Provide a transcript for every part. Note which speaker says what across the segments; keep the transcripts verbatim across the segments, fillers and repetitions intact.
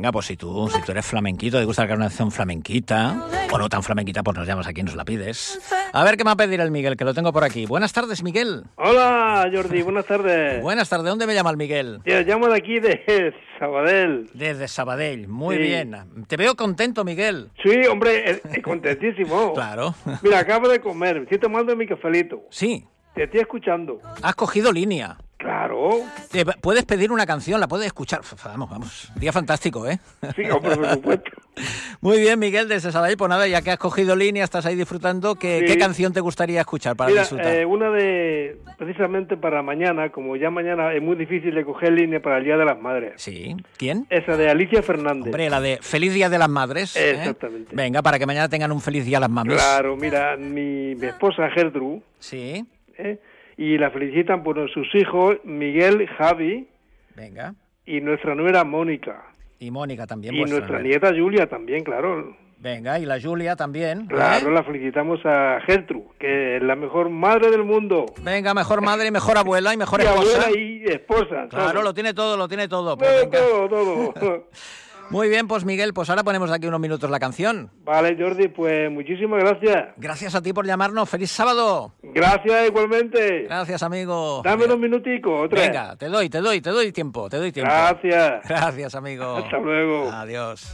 Speaker 1: Venga, pues si tú, si tú eres flamenquito, te gusta la canción flamenquita, o no tan flamenquita, pues nos llamas aquí y nos la pides. A ver qué me va a pedir el Miguel, que lo tengo por aquí. Buenas tardes, Miguel.
Speaker 2: Hola, Jordi, buenas tardes.
Speaker 1: Buenas tardes, ¿dónde me llama el Miguel?
Speaker 2: Te llamo de aquí, de Sabadell.
Speaker 1: Desde Sabadell, muy
Speaker 2: Sí.
Speaker 1: bien. Te veo contento, Miguel.
Speaker 2: Sí, hombre, eh, eh, contentísimo.
Speaker 1: Claro.
Speaker 2: Mira, acabo de comer, me estoy tomando mi cafelito.
Speaker 1: Sí,
Speaker 2: Te estoy escuchando.
Speaker 1: has cogido línea.
Speaker 2: Claro.
Speaker 1: Te puedes pedir una canción, la puedes escuchar. Vamos, vamos. Día fantástico, ¿eh?
Speaker 2: Sí, hombre, por supuesto.
Speaker 1: Muy bien, Miguel, desde Sabadell. Pues nada, ya que has cogido línea, estás ahí disfrutando. ¿Qué,
Speaker 2: Sí.
Speaker 1: ¿qué canción te gustaría escuchar para
Speaker 2: Mira,
Speaker 1: disfrutar?
Speaker 2: eh, una de, precisamente para mañana, como ya mañana es muy difícil de coger línea para el Día de las Madres.
Speaker 1: Sí, ¿quién?
Speaker 2: Esa de Alicia Fernández.
Speaker 1: Hombre, la de Feliz Día de las Madres. ¿eh?
Speaker 2: Exactamente.
Speaker 1: Venga, para que mañana tengan un feliz día las mamis.
Speaker 2: Claro, mira, mi, mi esposa Gertrude,
Speaker 1: Sí,
Speaker 2: ¿eh? y la felicitan por sus hijos Miguel, Javi
Speaker 1: venga.
Speaker 2: y nuestra nuera Mónica.
Speaker 1: Y Mónica también.
Speaker 2: Y
Speaker 1: vuestra
Speaker 2: nuestra
Speaker 1: nuera.
Speaker 2: nieta Julia también, claro.
Speaker 1: Venga, y la Julia también. ¿eh?
Speaker 2: Claro, la felicitamos a Gertrude, que es la mejor madre del mundo.
Speaker 1: Venga, mejor madre, mejor abuela y mejor
Speaker 2: Y
Speaker 1: esposa.
Speaker 2: abuela y esposa.
Speaker 1: Claro,
Speaker 2: todo.
Speaker 1: lo tiene todo, lo tiene todo. Pues
Speaker 2: Todo,
Speaker 1: venga.
Speaker 2: todo, todo.
Speaker 1: Muy bien, pues Miguel, pues ahora ponemos aquí unos minutos la canción.
Speaker 2: Vale, Jordi, pues muchísimas gracias.
Speaker 1: Gracias a ti por llamarnos. ¡Feliz sábado!
Speaker 2: Gracias igualmente.
Speaker 1: Gracias, amigo.
Speaker 2: Dame unos minuticos, otra.
Speaker 1: Venga, te doy, te doy, te doy tiempo, te doy tiempo.
Speaker 2: Gracias.
Speaker 1: Gracias, amigo.
Speaker 2: Hasta luego.
Speaker 1: Adiós.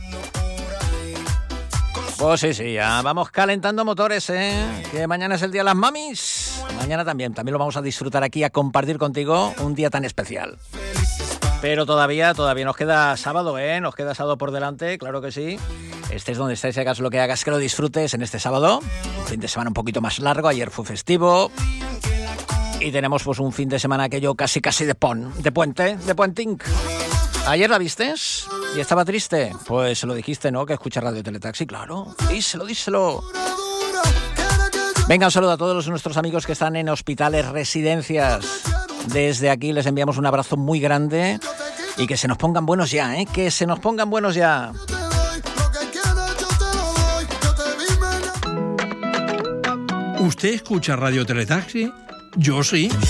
Speaker 1: Pues sí, sí, ya vamos calentando motores, ¿eh? Que mañana es el Día de las Mamis. Mañana también, también lo vamos a disfrutar aquí, a compartir contigo un día tan especial. Pero todavía, todavía nos queda sábado, ¿eh? Nos queda sábado por delante, claro que sí. Estés donde estés, hagas lo que hagas, que lo disfrutes en este sábado. Un fin de semana un poquito más largo, ayer fue festivo. Y tenemos pues un fin de semana aquello casi casi de pon, de puente, de puenting. ¿Ayer la vistes? ¿Y estaba triste? Pues se lo dijiste, ¿no? Que escucha Radio Teletaxi, claro. Díselo, díselo. Venga, un saludo a todos nuestros amigos que están en hospitales, residencias. Desde aquí les enviamos un abrazo muy grande y que se nos pongan buenos ya, ¿eh? Que se nos pongan buenos ya.
Speaker 3: ¿Usted escucha Radio Teletaxi? Yo sí.